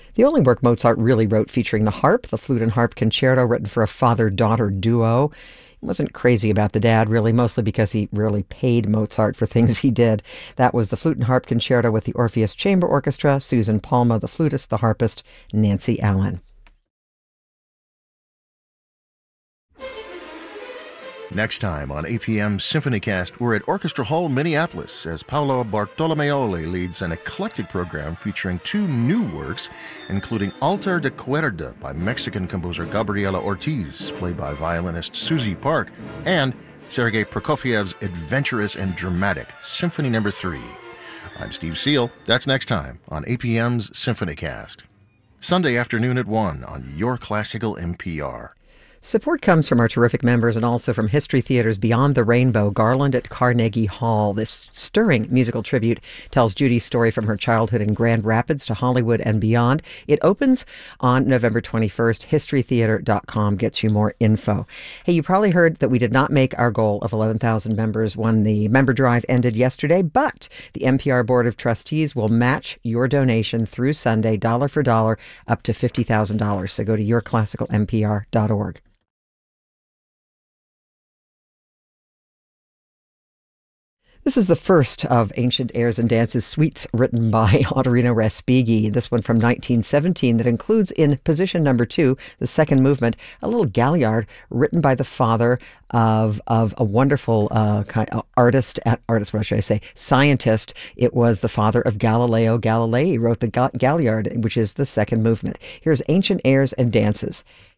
The only work Mozart really wrote featuring the harp, the Flute and Harp Concerto, written for a father-daughter duo. He wasn't crazy about the dad, really, mostly because he rarely paid Mozart for things he did. That was the Flute and Harp Concerto with the Orpheus Chamber Orchestra, Susan Palma, the flutist, the harpist, Nancy Allen. Next time on APM SymphonyCast, we're at Orchestra Hall, Minneapolis, as Paolo Bartolomeoli leads an eclectic program featuring two new works, including Altar de Cuerda by Mexican composer Gabriela Ortiz, played by violinist Susie Park, and Sergei Prokofiev's adventurous and dramatic Symphony No. 3. I'm Steve Seal. That's next time on APM's SymphonyCast. Sunday afternoon at 1 on Your Classical NPR. Support comes from our terrific members and also from History Theater's Beyond the Rainbow, Garland at Carnegie Hall. This stirring musical tribute tells Judy's story from her childhood in Grand Rapids to Hollywood and beyond. It opens on November 21st. HistoryTheater.com gets you more info. Hey, you probably heard that we did not make our goal of 11,000 members when the member drive ended yesterday, but the NPR Board of Trustees will match your donation through Sunday, dollar for dollar, up to $50,000. So go to yourclassicalnpr.org. This is the first of Ancient Airs and Dances suites written by Ottorino Respighi. This one from 1917 that includes in position number 2, the second movement, a little Galliard written by the father of a wonderful scientist. It was the father of Galileo Galilei. He wrote the Galliard, which is the second movement. Here's Ancient Airs and Dances.